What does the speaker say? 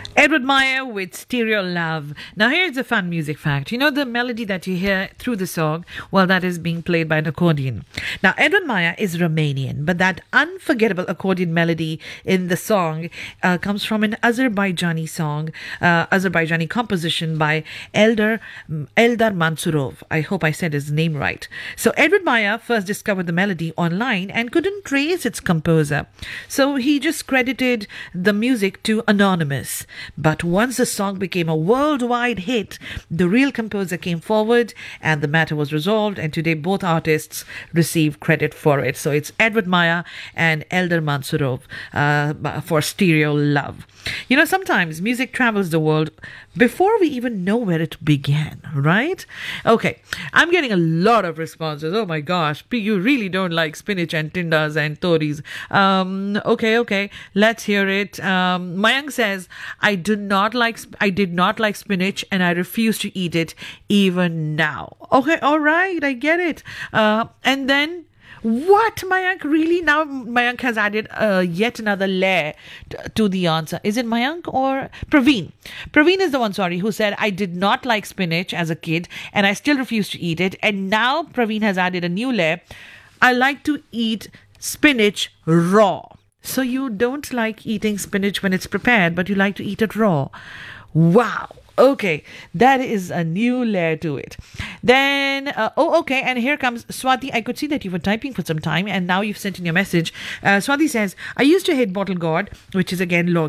Edward Meyer with Stereo Love. Now, here's a fun music fact. You know the melody that you hear through the song? Well, that is being played by an accordion. Now, Edward Meyer is Romanian, but that unforgettable accordion melody in the song comes from an Azerbaijani song, Azerbaijani composition by Eldar Mansurov. I hope I said his name right. So, Edward Meyer first discovered the melody online and couldn't trace its composer. So, he just credited the music to Anonymous. But once the song became a worldwide hit, the real composer came forward and the matter was resolved. And today, both artists receive credit for it. So it's Edward Meyer and Eldar Mansurov for Stereo Love. You know, sometimes music travels the world before we even know where it began, right? Okay, I'm getting a lot of responses. Oh my gosh, you really don't like spinach and tindas and toris. Okay, let's hear it. Mayank says, I did not like spinach and I refuse to eat it even now. Okay, all right, I get it. And then what, Mayank? Really? Now Mayank has added yet another layer to the answer. Is it Mayank or Praveen? Praveen is the one, sorry, who said, I did not like spinach as a kid and I still refuse to eat it. And now Praveen has added a new layer. I like to eat spinach raw. So you don't like eating spinach when it's prepared, but you like to eat it raw. Wow. Okay, that is a new layer to it. Then, okay, and here comes Swati. I could see that you were typing for some time and now you've sent in your message. Swati says, I used to hate bottle gourd, which is again